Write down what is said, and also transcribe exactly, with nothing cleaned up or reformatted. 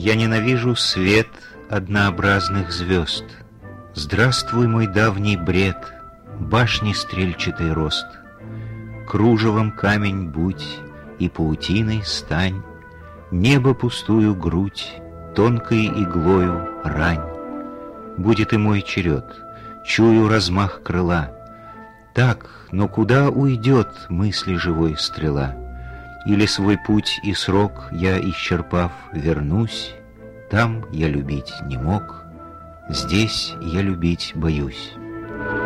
Я ненавижу свет однообразных звезд. Здравствуй, мой давний бред, башни стрельчатый рост. Кружевом камень будь и паутиной стань, небо пустую грудь, тонкой иглою рань. Будет и мой черед, чую размах крыла. Так, но куда уйдет мысли живой стрела? Или свой путь и срок я, исчерпав, вернусь? Там я любить не мог, здесь я любить боюсь.